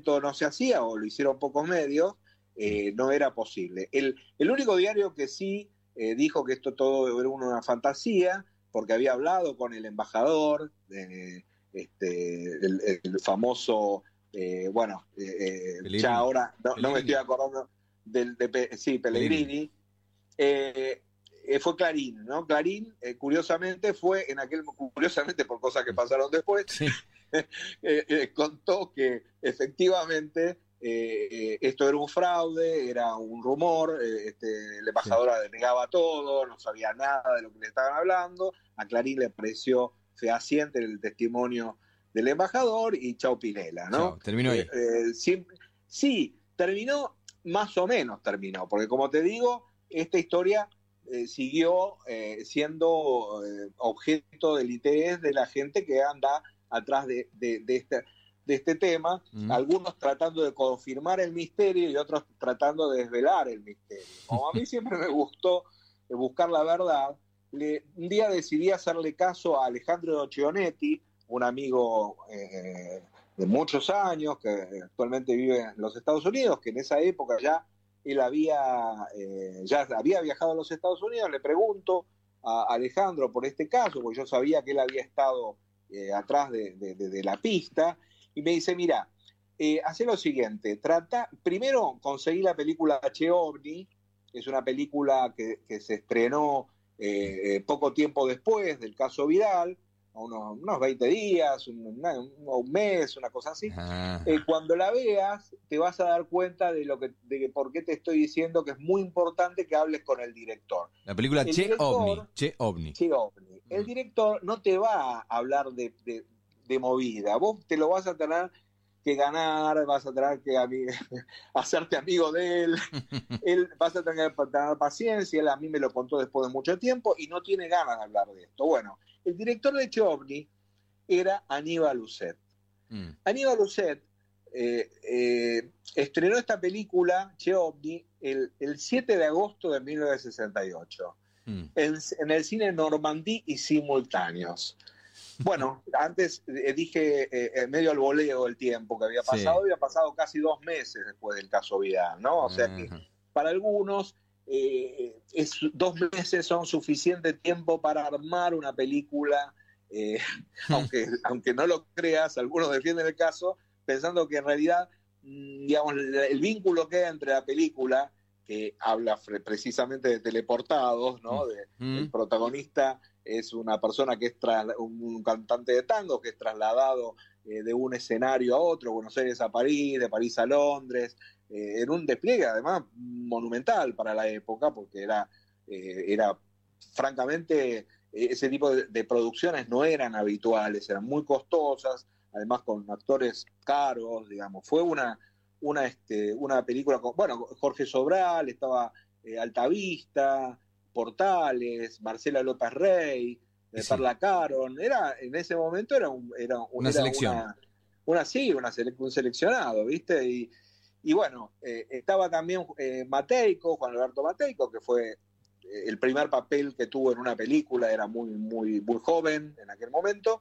momento no se hacía, o lo hicieron pocos medios, no era posible. El único diario que sí dijo que esto todo era una fantasía, porque había hablado con el embajador, el famoso, ya ahora no me estoy acordando sí, Pellegrini. Fue Clarín, ¿no? Clarín, curiosamente, curiosamente por cosas que pasaron después, Sí. Contó que efectivamente esto era un fraude, era un rumor, el embajador negaba todo, no sabía nada de lo que le estaban hablando, a Clarín le pareció fehaciente el testimonio del embajador y chau Pinela, ¿no? Chau, terminó ahí. Sí, terminó, más o menos terminó, porque como te digo, esta historia siguió siendo objeto del interés de la gente que anda atrás de este tema, algunos tratando de confirmar el misterio y otros tratando de desvelar el misterio. Como a mí siempre me gustó buscar la verdad, un día decidí hacerle caso a Alejandro Chionetti, un amigo de muchos años que actualmente vive en los Estados Unidos, que en esa época ya él ya había viajado a los Estados Unidos. Le pregunto a Alejandro por este caso, porque yo sabía que él había estado atrás de la pista, y me dice, mira, hacé lo siguiente, primero conseguí la película Che OVNI, que es una película que se estrenó poco tiempo después del caso Vidal, unos 20 días, un mes, una cosa así. Cuando la veas, te vas a dar cuenta de por qué te estoy diciendo que es muy importante que hables con el director. La película Che OVNI. El director no te va a hablar de movida, vos te lo vas a tener que ganar, vas a tener que hacerte amigo de él, vas a tener que tener paciencia, él a mí me lo contó después de mucho tiempo y no tiene ganas de hablar de esto. Bueno, el director de Che OVNI era Aníbal Ucet. Aníbal Ucet estrenó esta película, Che OVNI, el 7 de agosto de 1968, en el cine Normandí y Simultáneos. Bueno, antes dije medio al voleo el tiempo que había pasado, había pasado casi 2 meses después del caso Vidal, ¿no? O sea que para algunos 2 meses son suficiente tiempo para armar una película, aunque no lo creas, algunos defienden el caso pensando que en realidad, digamos, el vínculo que hay entre la película, que habla precisamente de teleportados, ¿no? El protagonista es una persona que es un cantante de tango que es trasladado de un escenario a otro, Buenos Aires a París, de París a Londres, en un despliegue además monumental para la época, porque era francamente, ese tipo de producciones no eran habituales, eran muy costosas, además con actores caros, digamos. Fue una película con, Jorge Sobral, estaba Altavista, Portales, Marcela López Rey, Perla Caron. En ese momento era una selección. Un seleccionado, ¿viste? Y bueno, estaba también Juan Alberto Mateico, que fue el primer papel que tuvo en una película, era muy, muy, muy joven en aquel momento.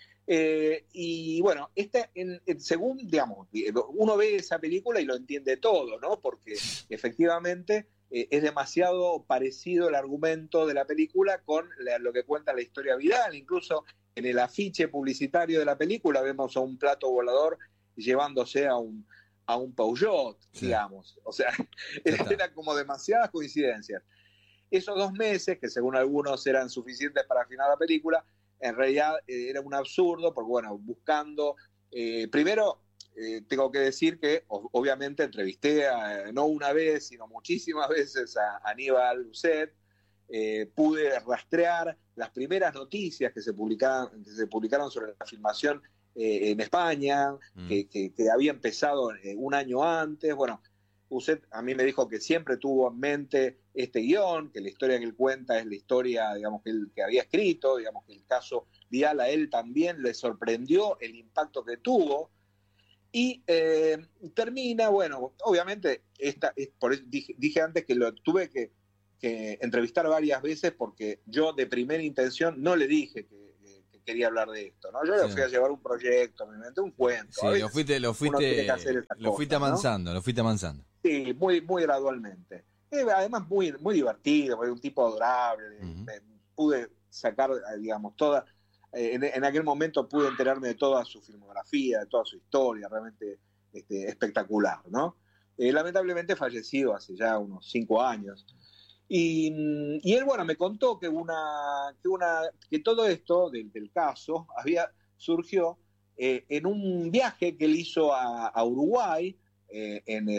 Y bueno, según, digamos, uno ve esa película y lo entiende todo, ¿no? Porque efectivamente es demasiado parecido el argumento de la película con lo que cuenta la historia Vidal. Incluso en el afiche publicitario de la película vemos a un plato volador llevándose a un Peugeot, digamos. O sea, eran como demasiadas coincidencias. Esos 2 meses, que según algunos eran suficientes para afinar la película, en realidad era un absurdo, porque bueno, buscando, primero tengo que decir que obviamente entrevisté no una vez, sino muchísimas veces a Aníbal Ucet, pude rastrear las primeras noticias que se publicaron sobre la filmación en España, que había empezado un año antes. Bueno, Ucet a mí me dijo que siempre tuvo en mente este guión, que la historia que él cuenta es la historia, digamos, que había escrito, digamos, que el caso Vidal a él también le sorprendió el impacto que tuvo. Y termina, bueno, obviamente, por eso dije antes que lo tuve que entrevistar varias veces, porque yo de primera intención no le dije que que quería hablar de esto, ¿no? Yo le fui a llevar un proyecto, me inventé un cuento. Sí, lo fuiste amansando, ¿no? Lo fuiste amansando. Sí, muy, muy gradualmente. Además, muy, muy divertido, porque un tipo adorable. Pude sacar, digamos, toda... en aquel momento pude enterarme de toda su filmografía, de toda su historia, realmente espectacular, ¿no? Lamentablemente fallecido hace ya unos 5 años. Y él, bueno, me contó que todo esto del caso surgió en un viaje que él hizo a Uruguay, en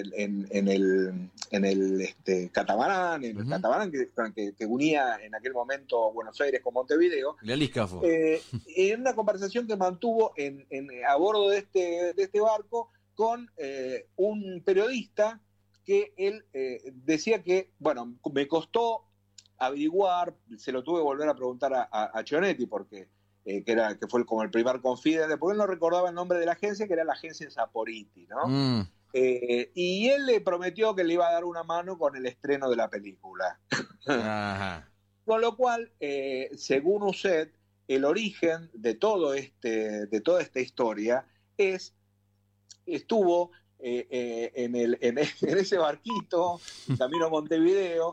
el catamarán, que unía en aquel momento Buenos Aires con Montevideo. En una conversación que mantuvo a bordo de este barco con un periodista que él decía que, bueno, me costó averiguar, se lo tuve que volver a preguntar a Chionetti, porque que fue como el primer confidente, porque él no recordaba el nombre de la agencia, que era la agencia Saporiti, ¿no? Y él le prometió que le iba a dar una mano con el estreno de la película. Ajá. Con lo cual, según Uset, el origen de toda esta historia estuvo en ese barquito, camino a Montevideo,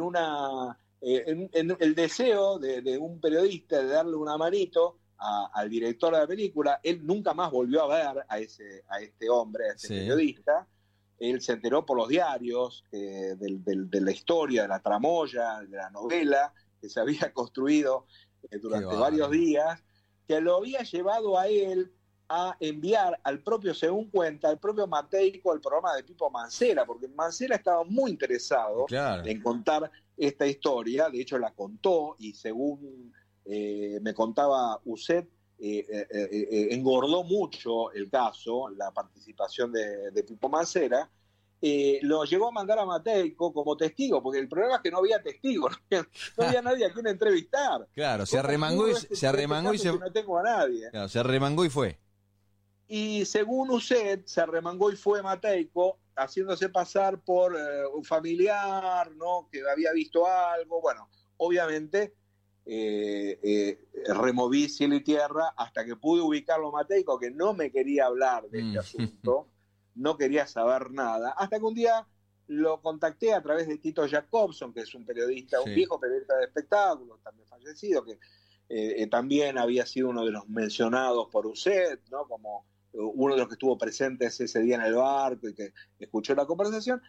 en el deseo de un periodista de darle una manito al director de la película. Él nunca más volvió a ver a este hombre, a este periodista. Él se enteró por los diarios de la historia, de la tramoya, de la novela que se había construido durante varios días, que lo había llevado a él a enviar al propio, según cuenta, al propio Mateico al programa de Pipo Mancera, porque Mancera estaba muy interesado en contar esta historia. De hecho la contó, y según me contaba Uset, engordó mucho el caso, la participación de Pipo Mancera. Lo llegó a mandar a Mateico como testigo, porque el problema es que no había testigos, no había nadie a quien entrevistar. Claro, se arremangó y no tengo a nadie. Claro, se arremangó y fue. Y según Uset, se arremangó y fue Mateico, haciéndose pasar por un familiar, ¿no? Que había visto algo. Bueno, obviamente removí cielo y tierra hasta que pude ubicarlo a Mateico, que no me quería hablar de este asunto, no quería saber nada, hasta que un día lo contacté a través de Tito Jacobson, que es un periodista, un viejo periodista de espectáculos, también fallecido, que también había sido uno de los mencionados por Uset, ¿no? Como uno de los que estuvo presentes ese día en el barco y que escuchó la conversación.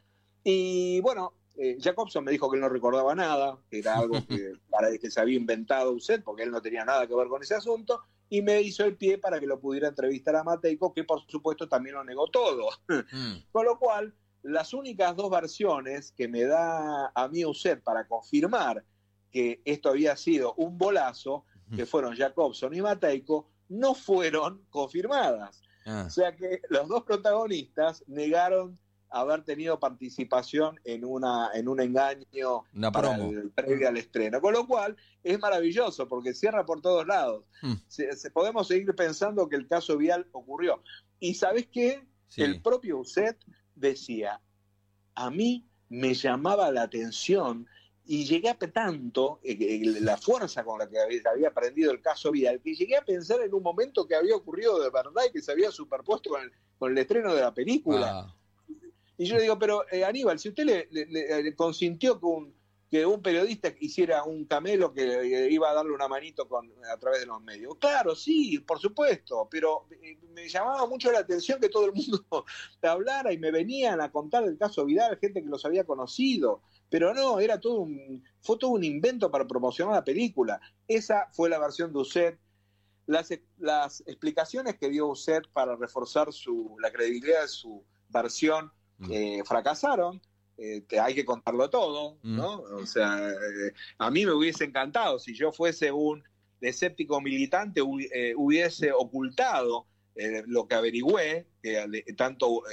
Y bueno, Jacobson me dijo que él no recordaba nada, que era algo que se había inventado Uset, porque él no tenía nada que ver con ese asunto, y me hizo el pie para que lo pudiera entrevistar a Mateico, que por supuesto también lo negó todo. Con lo cual, las únicas dos versiones que me da a mí Uset para confirmar que esto había sido un bolazo, que fueron Jacobson y Mateico, no fueron confirmadas. O sea que los dos protagonistas negaron haber tenido participación en un engaño previo al estreno. Con lo cual es maravilloso, porque cierra por todos lados. Podemos seguir pensando que el caso Vial ocurrió. ¿Y sabés qué? Sí. El propio Uset decía, a mí me llamaba la atención y llegué a tanto la fuerza con la que había aprendido el caso Vidal, que llegué a pensar en un momento que había ocurrido de verdad y que se había superpuesto con el estreno de la película. Y yo le digo, pero Aníbal, si usted le consintió que un periodista hiciera un camelo que iba a darle una manito a través de los medios. Claro, sí, por supuesto, pero me llamaba mucho la atención que todo el mundo hablara y me venían a contar el caso Vidal, gente que los había conocido. Pero no, fue todo un invento para promocionar la película. Esa fue la versión de Uset. Las explicaciones que dio Uset para reforzar la credibilidad de su versión fracasaron. Hay que contarlo todo, ¿no? O sea, a mí me hubiese encantado, si yo fuese un escéptico militante, hubiese ocultado lo que averigüé, que tanto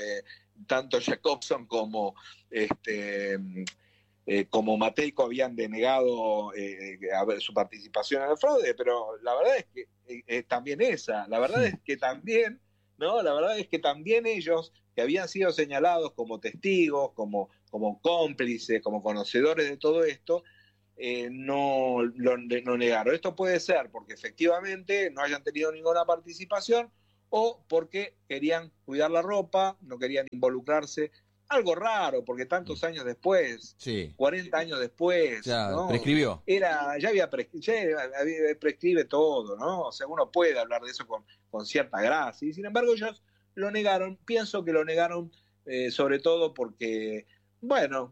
Jacobson como Mateico habían denegado su participación en el fraude, pero la verdad es que también la verdad es que también, ¿no? La verdad es que también ellos, que habían sido señalados como testigos, como cómplices, como conocedores de todo esto, no lo negaron. Esto puede ser porque efectivamente no hayan tenido ninguna participación o porque querían cuidar la ropa, no querían involucrarse. Algo raro, porque tantos años después, 40 años después, ya, ¿no? Prescribió. Ya prescribe todo, ¿no? O sea, uno puede hablar de eso con cierta gracia. Y sin embargo ellos lo negaron. Pienso que lo negaron sobre todo porque, bueno,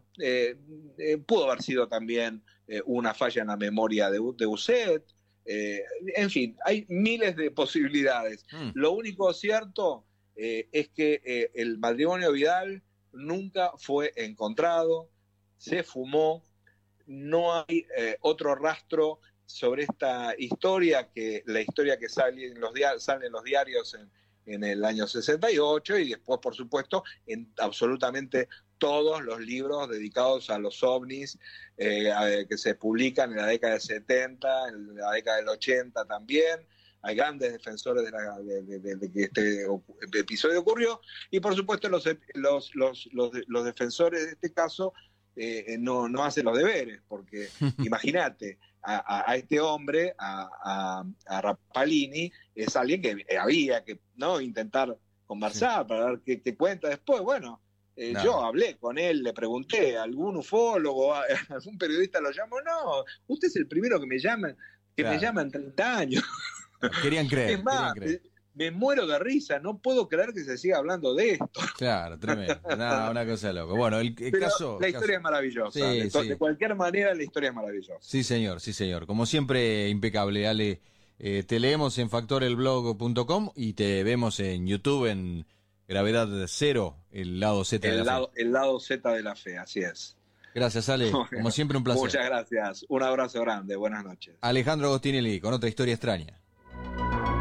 pudo haber sido también una falla en la memoria de Uset. En fin, hay miles de posibilidades. Lo único cierto es que el matrimonio Vidal nunca fue encontrado, se fumó, no hay otro rastro sobre esta historia, que la historia que sale en los diarios en el año 68 y después, por supuesto, en absolutamente todos los libros dedicados a los ovnis que se publican en la década del 70, en la década del 80 también. Hay grandes defensores de que este episodio ocurrió, y por supuesto los defensores de este caso no hacen los deberes, porque imagínate, a este hombre, a Rapalini, es alguien que había que intentar conversar para ver qué cuenta después. Bueno, yo hablé con él, le pregunté, ¿algún ufólogo, algún periodista lo llamó? No, usted es el primero que me llama en 30 años. Querían creer. Es más, me muero de risa, no puedo creer que se siga hablando de esto. Claro, tremendo. Una cosa loca. Bueno, la historia es maravillosa. De cualquier manera, la historia es maravillosa. Sí, señor, sí, señor. Como siempre, impecable, Ale. Te leemos en factorelblog.com y te vemos en YouTube en Gravedad Cero, el lado Z de la fe. El lado Z de la fe, así es. Gracias, Ale. Como siempre, un placer. Muchas gracias. Un abrazo grande. Buenas noches. Alejandro Agostinelli, con otra historia extraña.